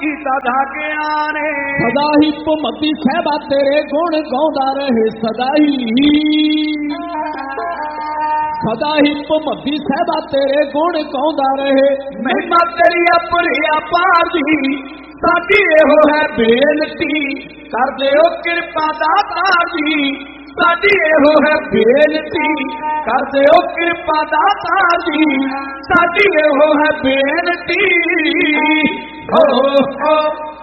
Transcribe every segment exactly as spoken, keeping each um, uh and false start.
ਕੀਤਾ ਧਾਗਿਆਂ ਨੇ। ਸਦਾ ਹੀ ਭੁਮਤੀ ਸਾਹਿਬਾ ਤੇਰੇ ਗੁਣ ਗਾਉਂਦਾ ਰਹੇ ਸਦਾ ਹੀ, ਸਦਾ ਹੀ ਭੁਮਤੀ ਸਾਹਿਬਾ ਤੇਰੇ ਗੁਣ ਗਾਉਂਦਾ ਰਹੇ। ਮਹਿਮਾ ਤੇਰੀ ਅਪਰਿਆ ਪਾਰ ਦੀ ਸਾਡੀ ਇਹੋ ਹੈ ਬੇਨਤੀ, ਕਰ ਦਿਓ ਕਿਰਪਾ ਦਾਤਾਰ ਜੀ ਸਾਡੀ ਇਹੋ ਹੈ ਬੇਨਤੀ, ਕਰ ਦਿਓ ਕਿਰਪਾ ਦਾਤਾਰ ਜੀ ਸਾਡੀ ਇਹੋ ਹੈ ਬੇਨਤੀ। ਹੋ ਹੋ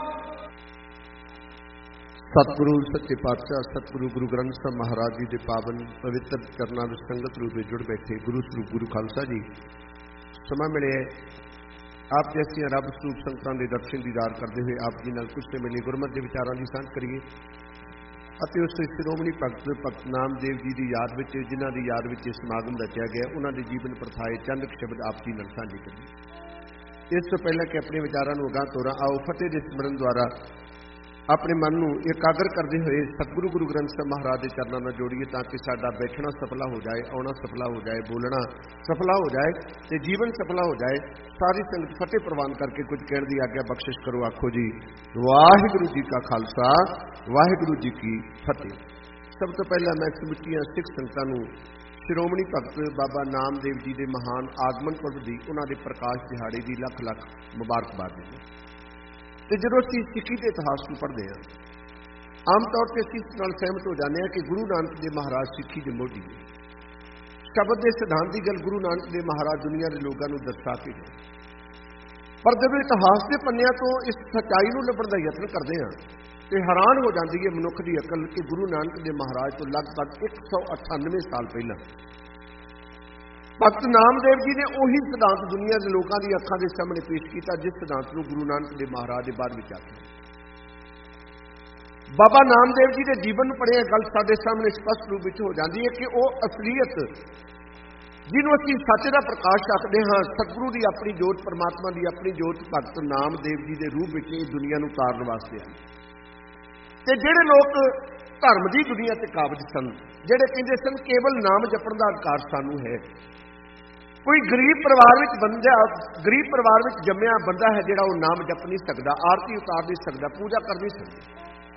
ਸਤਿਗੁਰੂ ਸੱਚੇ ਪਾਤਸ਼ਾਹ ਸਤਿਗੁਰੂ ਗੁਰੂ ਗ੍ਰੰਥ ਸਾਹਿਬ ਮਹਾਰਾਜ ਜੀ ਦੇ ਪਾਵਨ ਪਵਿੱਤਰ ਚਰਨਾਂ ਵਿੱਚ ਸੰਗਤ ਰੂਪ ਵਿੱਚ ਜੁੜ ਬੈਠੇ ਗੁਰੂ ਸਰੂਪ ਗੁਰੂ ਖਾਲਸਾ ਜੀ, ਸਮਾਂ ਮਿਲਿਆ ਆਪ ਜੈਸੀਆਂ ਰੱਬ ਸਰੂਪ ਸੰਗਤਾਂ ਦੇ ਦਰਸ਼ਨ ਦੀਦਾਰ ਕਰਦੇ ਹੋਏ ਆਪ ਜੀ ਨਾਲ ਕੁਝ ਸਮੇਂ ਲਈ ਗੁਰਮਤਿ ਦੇ ਵਿਚਾਰਾਂ ਦੀ ਸਾਂਝ ਕਰੀਏ ਅਤੇ ਉਸ ਸ਼੍ਰੋਮਣੀ ਭਗਤ ਭਗਤ ਨਾਮਦੇਵ ਜੀ ਦੀ ਯਾਦ ਵਿੱਚ, ਜਿਨ੍ਹਾਂ ਦੀ ਯਾਦ ਵਿੱਚ ਇਹ ਸਮਾਗਮ ਰਚਿਆ ਗਿਆ, ਉਹਨਾਂ ਦੇ ਜੀਵਨ ਪ੍ਰਥਾਏ ਚੰਦ ਸ਼ਬਦ ਆਪ ਜੀ ਨਾਲ ਸਾਂਝੇ ਕਰੀਏ। ਇਸ ਤੋਂ ਪਹਿਲਾਂ ਕਿ ਆਪਣੇ ਵਿਚਾਰਾਂ ਨੂੰ ਅਗਾਂਹ ਤੋਰਾਂ, ਆਓ ਫਤਿਹ ਦੇ ਸਿਮਰਨ ਦੁਆਰਾ ਆਪਣੇ ਮਨ ਨੂੰ ਇਕਾਗਰ ਕਰਦੇ ਹੋਏ ਸਤਿਗੁਰੂ ਗੁਰੂ ਗ੍ਰੰਥ ਸਾਹਿਬ ਮਹਾਰਾਜ ਦੇ ਚਰਨਾਂ ਨਾਲ ਜੋੜੀਏ, ਤਾਂ ਕਿ ਸਾਡਾ ਬੈਠਣਾ ਸਫਲਾ ਹੋ ਜਾਏ, ਆਉਣਾ ਸਫਲਾ ਹੋ ਜਾਏ, ਬੋਲਣਾ ਸਫਲਾ ਹੋ ਜਾਏ ਤੇ ਜੀਵਨ ਸਫਲਾ ਹੋ ਜਾਏ। ਸਾਰੀ ਸੰਗਤ ਫਤਿਹ ਪ੍ਰਵਾਨ ਕਰਕੇ ਕੁਝ ਕਹਿਣ ਦੀ ਆਗਿਆ ਬਖਸ਼ਿਸ਼ ਕਰੋ। ਆਖੋ ਜੀ ਵਾਹਿਗੁਰੂ ਜੀ ਕਾ ਖਾਲਸਾ ਵਾਹਿਗੁਰੂ ਜੀ ਕੀ ਫਤਿਹ। ਸਭ ਤੋਂ ਪਹਿਲਾਂ ਮੈਂ ਸਮੁੱਚੀਆਂ ਸਿੱਖ ਸੰਗਤਾਂ ਨੂੰ ਸ਼੍ਰੋਮਣੀ ਭਗਤ ਬਾਬਾ ਨਾਮਦੇਵ ਜੀ ਦੇ ਮਹਾਨ ਆਗਮਨ ਪੁਰਬ ਦੀ, ਉਹਨਾਂ ਦੇ ਪ੍ਰਕਾਸ਼ ਦਿਹਾੜੇ ਦੀ ਲੱਖ ਲੱਖ ਮੁਬਾਰਕਬਾਦ ਦਿੰਦੇ। ਤੇ ਜਦੋਂ ਅਸੀਂ ਸਿੱਖੀ ਦੇ ਇਤਿਹਾਸ ਨੂੰ ਪੜ੍ਹਦੇ ਹਾਂ, ਆਮ ਤੌਰ ਤੇ ਅਸੀਂ ਇਸ ਨਾਲ ਸਹਿਮਤ ਹੋ ਜਾਂਦੇ ਹਾਂ ਕਿ ਗੁਰੂ ਨਾਨਕ ਦੇਵ ਮਹਾਰਾਜ ਸਿੱਖੀ ਦੇ ਮੋਢੀ ਨੇ। ਸ਼ਬਦ ਦੇ ਸਿਧਾਂਤ ਦੀ ਗੱਲ ਗੁਰੂ ਨਾਨਕ ਦੇਵ ਮਹਾਰਾਜ ਦੁਨੀਆ ਦੇ ਲੋਕਾਂ ਨੂੰ ਦਰਸਾ ਕੇ ਗਏ, ਪਰ ਜਦੋਂ ਇਤਿਹਾਸ ਦੇ ਪੰਨਿਆਂ ਤੋਂ ਇਸ ਸੱਚਾਈ ਨੂੰ ਲੱਭਣ ਦਾ ਯਤਨ ਕਰਦੇ ਹਾਂ ਤੇ ਹੈਰਾਨ ਹੋ ਜਾਂਦੀ ਹੈ ਮਨੁੱਖ ਦੀ ਅਕਲ ਕਿ ਗੁਰੂ ਨਾਨਕ ਦੇਵ ਮਹਾਰਾਜ ਤੋਂ ਲਗਭਗ ਇੱਕ ਸੌ ਅਠਾਨਵੇਂ ਸਾਲ ਪਹਿਲਾਂ ਭਗਤ ਨਾਮਦੇਵ ਜੀ ਨੇ ਉਹੀ ਸਿਧਾਂਤ ਦੁਨੀਆ ਦੇ ਲੋਕਾਂ ਦੀ ਅੱਖਾਂ ਦੇ ਸਾਹਮਣੇ ਪੇਸ਼ ਕੀਤਾ, ਜਿਸ ਸਿਧਾਂਤ ਨੂੰ ਗੁਰੂ ਨਾਨਕ ਦੇਵ ਮਹਾਰਾਜ ਦੇ ਬਾਅਦ ਵਿੱਚ ਆਖਿਆ। ਬਾਬਾ ਨਾਮਦੇਵ ਜੀ ਦੇ ਜੀਵਨ ਨੂੰ ਪੜ੍ਹਿਆ ਗੱਲ ਸਾਡੇ ਸਾਹਮਣੇ ਸਪਸ਼ਟ ਰੂਪ ਵਿੱਚ ਹੋ ਜਾਂਦੀ ਹੈ ਕਿ ਉਹ ਅਸਲੀਅਤ ਜਿਹਨੂੰ ਅਸੀਂ ਸੱਚ ਦਾ ਪ੍ਰਕਾਸ਼ ਆਖਦੇ ਹਾਂ, ਸਤਿਗੁਰੂ ਦੀ ਆਪਣੀ ਜੋਤ, ਪਰਮਾਤਮਾ ਦੀ ਆਪਣੀ ਜੋਤ ਭਗਤ ਨਾਮਦੇਵ ਜੀ ਦੇ ਰੂਪ ਵਿੱਚ ਇਹ ਦੁਨੀਆ ਨੂੰ ਤਾਰਨ ਵਾਸਤੇ ਆਏ। ਤੇ ਜਿਹੜੇ ਲੋਕ ਧਰਮ ਦੀ ਦੁਨੀਆ ਤੇ ਕਾਬਜ ਸਨ, ਜਿਹੜੇ ਕਹਿੰਦੇ ਸਨ ਕੇਵਲ ਨਾਮ ਜਪਣ ਦਾ ਅਧਿਕਾਰ ਸਾਨੂੰ ਹੈ, ਕੋਈ ਗਰੀਬ ਪਰਿਵਾਰ ਵਿੱਚ ਬੰਦਾ, ਗਰੀਬ ਪਰਿਵਾਰ ਵਿੱਚ ਜੰਮਿਆ ਬੰਦਾ ਹੈ ਜਿਹੜਾ ਉਹ ਨਾਮ ਜਪ ਨਹੀਂ ਸਕਦਾ, ਆਰਤੀ ਉਤਾਰ ਨਹੀਂ ਸਕਦਾ, ਪੂਜਾ ਕਰ ਨਹੀਂ ਸਕਦਾ।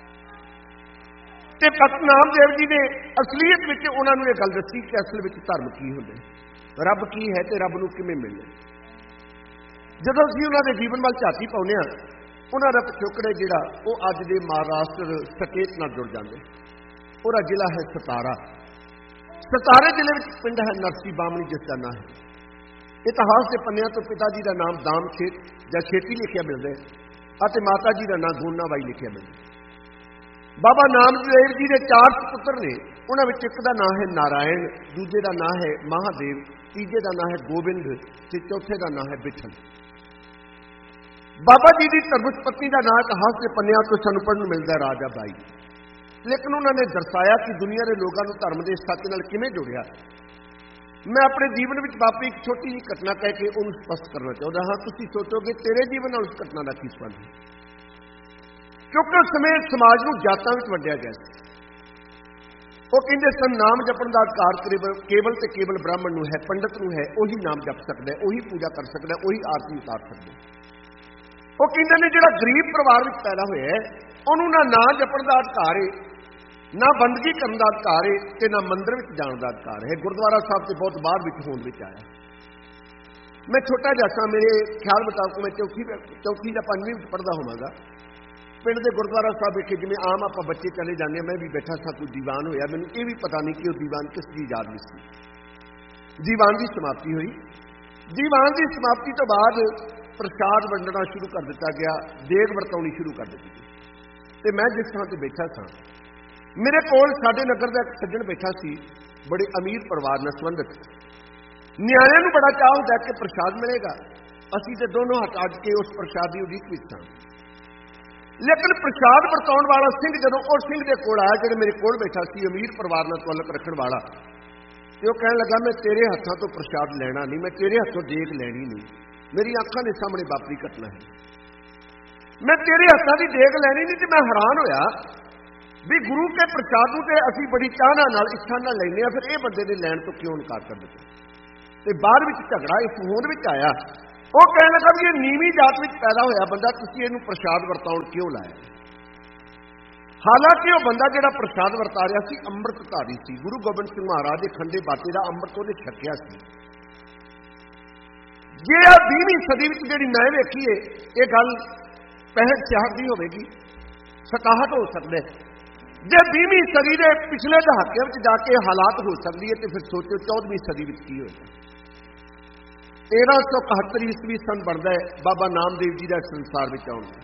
ਤੇ ਭਗਤ ਨਾਮਦੇਵ ਜੀ ਨੇ ਅਸਲੀਅਤ ਵਿੱਚ ਉਹਨਾਂ ਨੂੰ ਇਹ ਗੱਲ ਦੱਸੀ ਕਿ ਅਸਲ ਵਿੱਚ ਧਰਮ ਕੀ ਹੁੰਦਾ, ਰੱਬ ਕੀ ਹੈ ਤੇ ਰੱਬ ਨੂੰ ਕਿਵੇਂ ਮਿਲਣਾ। ਜਦੋਂ ਅਸੀਂ ਉਹਨਾਂ ਦੇ ਜੀਵਨ ਵੱਲ ਝਾਤੀ ਪਾਉਂਦੇ ਹਾਂ, ਉਹਨਾਂ ਦਾ ਪਿਛੋਕੜ ਜਿਹੜਾ ਉਹ ਅੱਜ ਦੇ ਮਹਾਰਾਸ਼ਟਰ ਸਟੇਟ ਨਾਲ ਜੁੜ ਜਾਂਦੇ। ਉਹਦਾ ਜ਼ਿਲ੍ਹਾ ਹੈ ਸਤਾਰਾ। ਸਤਾਰੇ ਜ਼ਿਲ੍ਹੇ ਵਿੱਚ ਪਿੰਡ ਹੈ ਨਰਸੀ ਬਾਮਣੀ, ਜਿਸ ਦਾ ਨਾਂ ਹੈ ਇਤਿਹਾਸ ਦੇ ਪੰਨਿਆਂ ਤੋਂ ਪਿਤਾ ਜੀ ਦਾ ਨਾਮ ਦਾਮ ਛੇਤ ਜਾਂ ਛੇਤੀ ਲਿਖਿਆ ਮਿਲਦਾ ਹੈ ਅਤੇ ਮਾਤਾ ਜੀ ਦਾ ਨਾਮ ਗੋਨਾਬਾਈ ਲਿਖਿਆ ਮਿਲਦਾ। ਬਾਬਾ ਨਾਮਦੇਵ ਜੀ ਦੇ ਚਾਰ ਪੁੱਤਰ ਨੇ, ਉਹਨਾਂ ਵਿੱਚ ਇੱਕ ਦਾ ਨਾਮ ਹੈ ਨਾਰਾਇਣ, ਦੂਜੇ ਦਾ ਨਾਮ ਹੈ ਮਹਾਦੇਵ, ਤੀਜੇ ਦਾ ਨਾਮ ਹੈ ਗੋਬਿੰਦ ਤੇ ਚੌਥੇ ਦਾ ਨਾਮ ਹੈ ਬਿਠਲ। ਬਾਬਾ ਜੀ ਦੀ ਧਰਮ ਪਤਨੀ ਦਾ ਨਾਮ ਇਤਿਹਾਸ ਦੇ ਪੰਨਿਆਂ ਤੋਂ ਸਾਨੂੰ ਪੜ੍ਹਨ ਨੂੰ ਮਿਲਦਾ ਰਾਜਾ ਬਾਈ। ਲੇਕਿਨ ਉਹਨਾਂ ਨੇ ਦਰਸਾਇਆ ਕਿ ਦੁਨੀਆ ਦੇ ਲੋਕਾਂ ਨੂੰ ਧਰਮ ਦੇ ਸੱਚ ਨਾਲ ਕਿਵੇਂ ਜੋੜਿਆ। ਮੈਂ ਆਪਣੇ ਜੀਵਨ ਵਿੱਚ ਵਾਪਰੀ ਇੱਕ ਛੋਟੀ ਜਿਹੀ ਘਟਨਾ ਕਹਿ ਕੇ ਉਹਨੂੰ ਸਪਸ਼ਟ ਕਰਨਾ ਚਾਹੁੰਦਾ ਹਾਂ। ਤੁਸੀਂ ਸੋਚੋਗੇ ਤੇਰੇ ਜੀਵਨ ਨਾਲ ਉਸ ਘਟਨਾ ਦਾ ਕੀ ਸੰਬੰਧ ਹੈ, ਕਿਉਂਕਿ ਉਸ ਸਮੇਂ ਸਮਾਜ ਨੂੰ ਜਾਤਾਂ ਵਿੱਚ ਵੰਡਿਆ ਗਿਆ ਸੀ। ਉਹ ਕਹਿੰਦੇ ਸਨ ਨਾਮ ਜਪਣ ਦਾ ਅਧਿਕਾਰ ਕੇਵਲ ਤੇ ਕੇਵਲ ਬ੍ਰਾਹਮਣ ਨੂੰ ਹੈ, ਪੰਡਤ ਨੂੰ ਹੈ, ਉਹੀ ਨਾਮ ਜਪ ਸਕਦਾ ਹੈ, ਉਹੀ ਪੂਜਾ ਕਰ ਸਕਦਾ ਹੈ, ਉਹੀ ਆਰਤੀ ਉਤਾਰ ਸਕਦਾ ਹੈ। ਉਹ ਕਹਿੰਦੇ ਨੇ ਜਿਹੜਾ ਗਰੀਬ ਪਰਿਵਾਰ ਵਿੱਚ ਪੈਦਾ ਹੋਇਆ ਹੈ ਉਹਨੂੰ ਨਾ ਨਾਂ ਜਪਣ ਦਾ ਅਧਿਕਾਰ ਹੈ, ਨਾ ਬੰਦਗੀ ਕਰਨ ਦਾ ਅਧਿਕਾਰ ਹੈ ਤੇ ਨਾ ਮੰਦਿਰ ਵਿੱਚ ਜਾਣ ਦਾ ਅਧਿਕਾਰ ਹੈ। ਗੁਰਦੁਆਰਾ ਸਾਹਿਬ ਤੇ ਬਹੁਤ ਬਾਅਦ ਵਿੱਚ ਹੋਂਦ ਵਿੱਚ ਆਇਆ। ਮੈਂ ਛੋਟਾ ਜਿਹਾ ਸਾਂ, ਮੇਰੇ ਖਿਆਲ ਮੁਤਾਬਕ ਮੈਂ ਚੌਥੀ ਚੌਥੀ ਜਾਂ ਪੰਜਵੀਂ ਵਿੱਚ ਪੜ੍ਹਦਾ ਹੋਵਾਂਗਾ। ਪਿੰਡ ਦੇ ਗੁਰਦੁਆਰਾ ਸਾਹਿਬ ਵਿਖੇ ਜਿਵੇਂ ਆਮ ਆਪਾਂ ਬੱਚੇ ਚਲੇ ਜਾਂਦੇ ਹਾਂ, ਮੈਂ ਵੀ ਬੈਠਾ ਸਾਂ, ਕੋਈ ਦੀਵਾਨ ਹੋਇਆ। ਮੈਨੂੰ ਇਹ ਵੀ ਪਤਾ ਨਹੀਂ ਕਿ ਉਹ ਦੀਵਾਨ ਕਿਸ ਦੀ ਯਾਦ ਵਿੱਚ ਸੀ। ਦੀਵਾਨ ਦੀ ਸਮਾਪਤੀ ਹੋਈ। ਦੀਵਾਨ ਦੀ ਸਮਾਪਤੀ ਤੋਂ ਬਾਅਦ ਪ੍ਰਸ਼ਾਦ ਵੰਡਣਾ ਸ਼ੁਰੂ ਕਰ ਦਿੱਤਾ ਗਿਆ, ਦੇਗ ਵਰਤਾਉਣੀ ਸ਼ੁਰੂ ਕਰ ਦਿੱਤੀ ਗਈ। ਤੇ ਮੈਂ ਜਿਸ ਥਾਂ ਤੇ ਬੈਠਾ ਸਾਂ, ਮੇਰੇ ਕੋਲ ਸਾਡੇ ਨਗਰ ਦਾ ਇੱਕ ਸੱਜਣ ਬੈਠਾ ਸੀ, ਬੜੇ ਅਮੀਰ ਪਰਿਵਾਰ ਨਾਲ ਸੰਬੰਧਿਤ। ਨਿਆਣਿਆਂ ਨੂੰ ਬੜਾ ਚਾਅ ਹੁੰਦਾ ਕਿ ਪ੍ਰਸ਼ਾਦ ਮਿਲੇਗਾ। ਅਸੀਂ ਤੇ ਦੋਨੋਂ ਹੱਥ ਅੱਡ ਕੇ ਉਸ ਪ੍ਰਸ਼ਾਦ ਦੀ ਉਡੀਕ ਵਿੱਚ ਸਾਂ। ਲੇਕਿਨ ਪ੍ਰਸ਼ਾਦ ਵਰਤਾਉਣ ਵਾਲਾ ਸਿੰਘ ਜਦੋਂ ਉਹ ਸਿੰਘ ਦੇ ਕੋਲ ਆਇਆ ਜਿਹੜੇ ਮੇਰੇ ਕੋਲ ਬੈਠਾ ਸੀ, ਅਮੀਰ ਪਰਿਵਾਰ ਨਾਲ ਤਾਲੁਕ ਰੱਖਣ ਵਾਲਾ, ਤੇ ਉਹ ਕਹਿਣ ਲੱਗਾ ਮੈਂ ਤੇਰੇ ਹੱਥਾਂ ਤੋਂ ਪ੍ਰਸ਼ਾਦ ਲੈਣਾ ਨਹੀਂ, ਮੈਂ ਤੇਰੇ ਹੱਥੋਂ ਦੇਗ ਲੈਣੀ ਨਹੀਂ। ਮੇਰੀ ਅੱਖਾਂ ਦੇ ਸਾਹਮਣੇ ਵਾਪਰੀ ਘਟਨਾ ਹੈ। ਮੈਂ ਤੇਰੇ ਹੱਥਾਂ ਦੀ ਦੇਗ ਲੈਣੀ ਨਹੀਂ। ਤੇ ਮੈਂ ਹੈਰਾਨ ਹੋਇਆ ਵੀ ਗੁਰੂ ਕੇ ਪ੍ਰਸ਼ਾਦ ਨੂੰ ਤੇ ਅਸੀਂ ਬੜੀ ਚਾਹਨਾ ਨਾਲ ਇੱਛਾ ਨਾਲ ਲੈਂਦੇ ਹਾਂ, ਫਿਰ ਇਹ ਬੰਦੇ ਦੇ ਲੈਣ ਤੋਂ ਕਿਉਂ ਇਨਕਾਰ ਕਰ ਦਿੱਤਾ। ਤੇ ਬਾਅਦ ਵਿੱਚ ਝਗੜਾ ਇਸ ਹੋਂਦ ਵਿੱਚ ਆਇਆ। ਉਹ ਕਹਿਣ ਲੱਗਾ ਵੀ ਇਹ ਨੀਵੀਂ ਜਾਤ ਵਿੱਚ पैदा होया बंदा, तुसीं इहनूं प्रसाद वरताउण क्यों लाया? हालांकि वह बंदा जिहड़ा प्रसाद वरता रहा सी अंम੍ਰਿਤਧਾਰੀ सी। गुरु गोबिंद सिंह महाराज के खंडे बाटे का अंम੍ਰਿਤ उहने छकिया सी। जे आ बीहवीं सदी विच जिहड़ी मैं वेखीए ये गल पैंसठ छियासठ दी होवेगी, सताहठ हो सकदा है। जे बीहवीं सदी के पिछले दहाके विच जाके हालात हो सकती है तो फिर सोचो चौदहवीं सदी विच की होएगा। तेरह सौ इकहत्तर ईस्वी सन बनता है बाबा नामदेव जी का संसार में आउण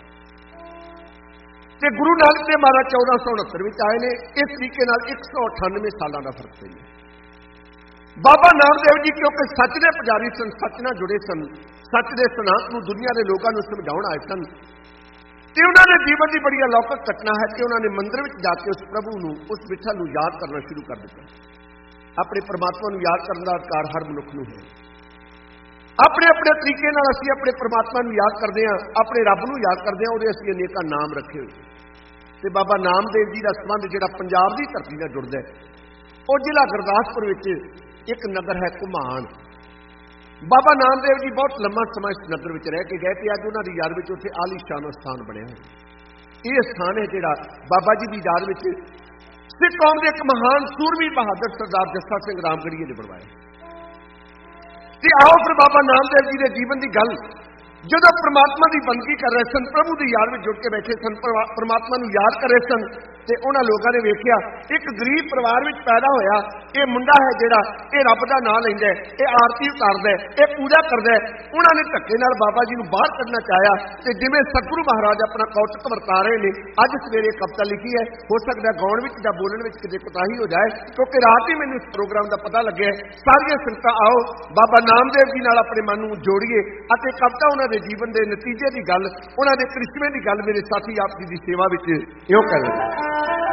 ते गुरु नानक देव महाराज चौदह सौ उनहत्तर में आए ने। इस तरीके एक सौ अठानवे सालों का फर्क है। बाबा नामदेव जी क्योंकि सच के पुजारी सन, सच नाल जुड़े सन, सच के सिद्धांत नूं दुनिया के लोगों को समझाउण आए सन, तो उन्होंने जीवन की बड़ी अलौकिक घटना है कि उन्होंने मंदिर में जाके उस प्रभु नूं, उस विठल नूं याद करना शुरू कर दिता। अपने परमात्मा नूं याद करने का अधिकार हर मनुख नूं है। अपने अपने तरीके नाल असीं अपने परमात्मा नूं याद करते हैं, अपने रब नूं याद करते हैं, उहदे असीं अनेकां नाम रखे हुए। ते बाबा नामदेव जी का संबंध जिहड़ा पंजाब की धरती नाल जुड़दा है, वो जिला गुरदासपुर विच एक नगर है घुमान। बाबा नामदेव जी बहुत लंबा समय इस नगर में रह के गए थे। अज उन्होंने याद में उत्थे आलीशान स्थान बनया है। ये स्थान है जिहड़ा बाबा जी की याद में सिख कौम के एक महान सूरवीर बहादुर सरदार जस्सा सिंह रामगढ़ीए ने बनवाया। ते आओ फिर बाबा नामदेव जी के जीवन की गल जदों परमात्मा की बंदगी कर रहे सन, प्रभु की याद में जुड़ के बैठे सन, परमात्मा नूं याद कर रहे सन, ते उन्हां लोगों ने वेखिया एक गरीब परिवार में पैदा होया ये मुंडा है जिहड़ा ये रब दा नाम लैंदा है, ये आरती उतारदा है, ये पूजा करदा है। उन्होंने धक्के नाल बाबा जी नूं बाहर कढना चाहया ते जिवें सतगुरु महाराज अपना कौतक वरता रहे ने। अज सवेरे कविता लिखी है, हो सकदा गाउण विच जां बोलण विच किते कोताही हो जाए, क्योंकि रात ही मैनूं इस प्रोग्राम का पता लग्या। सारियां संगतां आओ बाबा नामदेव जी नाल अपने मन नूं जोड़ीए अते कविता उन्हां दे जीवन दे नतीजे की गल, उन्हां दे करिश्मे की गल मेरे साथी आप जी की सेवा विच इहो कर रहे।